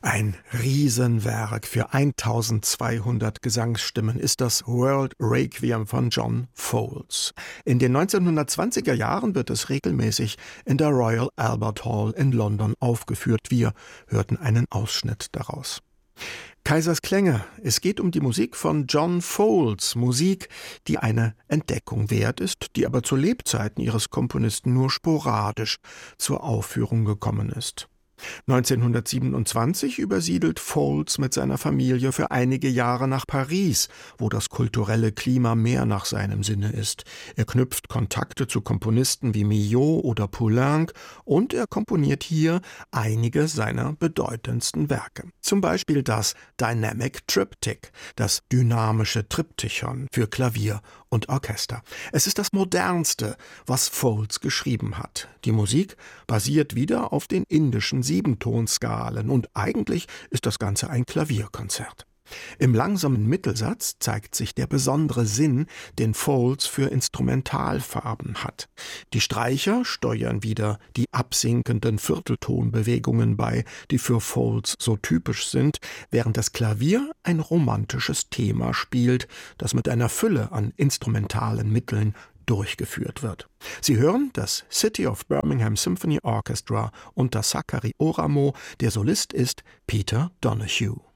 Ein Riesenwerk für 1200 Gesangsstimmen ist das World Requiem von John Foles. In den 1920er Jahren wird es regelmäßig in der Royal Albert Hall in London aufgeführt. Wir hörten einen Ausschnitt daraus. Kaisers Klänge. Es geht um die Musik von John Foles. Musik, die eine Entdeckung wert ist, die aber zu Lebzeiten ihres Komponisten nur sporadisch zur Aufführung gekommen ist. 1927 übersiedelt Foles mit seiner Familie für einige Jahre nach Paris, wo das kulturelle Klima mehr nach seinem Sinne ist. Er knüpft Kontakte zu Komponisten wie Milhaud oder Poulenc und er komponiert hier einige seiner bedeutendsten Werke. Zum Beispiel das Dynamic Triptych, das dynamische Triptychon für Klavier und Orchester. Es ist das modernste, was Foles geschrieben hat. Die Musik basiert wieder auf den indischen Siebentonskalen und eigentlich ist das Ganze ein Klavierkonzert. Im langsamen Mittelsatz zeigt sich der besondere Sinn, den Foles für Instrumentalfarben hat. Die Streicher steuern wieder die absinkenden Vierteltonbewegungen bei, die für Foles so typisch sind, während das Klavier ein romantisches Thema spielt, das mit einer Fülle an instrumentalen Mitteln durchgeführt wird. Sie hören das City of Birmingham Symphony Orchestra unter Sakari Oramo. Der Solist ist Peter Donoghue.